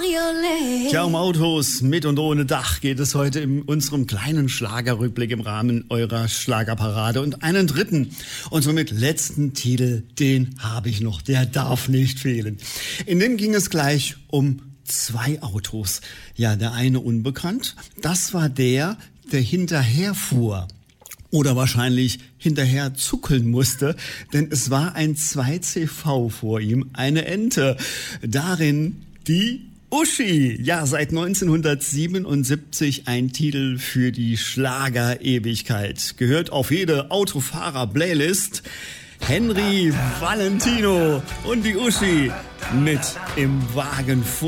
Cabriolet. Tja, um Autos mit und ohne Dach geht es heute in unserem kleinen Schlagerrückblick im Rahmen eurer Schlagerparade. Und einen dritten und somit letzten Titel, den habe ich noch, der darf nicht fehlen. In dem ging es gleich um 2 Autos. Ja, der eine unbekannt, das war der hinterherfuhr. Oder wahrscheinlich hinterher zuckeln musste, denn es war ein 2CV vor ihm, eine Ente. Darin die Uschi. Ja, seit 1977 ein Titel für die Schlager-Ewigkeit. Gehört auf jede Autofahrer-Playlist. Henry Valentino und die Uschi mit im Wagen vor.